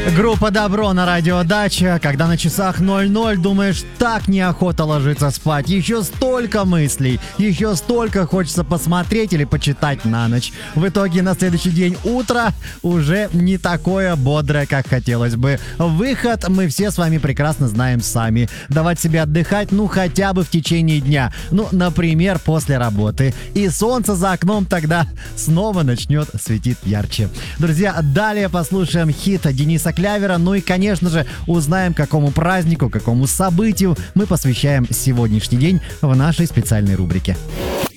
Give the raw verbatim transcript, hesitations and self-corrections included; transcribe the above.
Группа «Добро» на радио Дача. Когда на часах ноль ноль, думаешь, так неохота ложиться спать. Еще столько мыслей, еще столько хочется посмотреть или почитать на ночь. В итоге на следующий день утро уже не такое бодрое, как хотелось бы. Выход мы все с вами прекрасно знаем сами. Давать себе отдыхать, ну хотя бы в течение дня. Ну, например, после работы. И солнце за окном тогда снова начнет светить ярче. Друзья, далее послушаем хит Дениса Клявера. Ну и, конечно же, узнаем, какому празднику, какому событию мы посвящаем сегодняшний день в нашей специальной рубрике.